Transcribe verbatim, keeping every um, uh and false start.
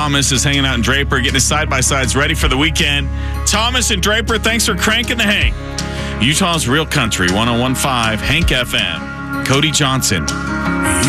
Thomas is hanging out in Draper, getting his side-by-sides ready for the weekend. Thomas and Draper, thanks for cranking the Hank. Utah's Real Country, one oh one point five, Hank F M. Cody Johnson.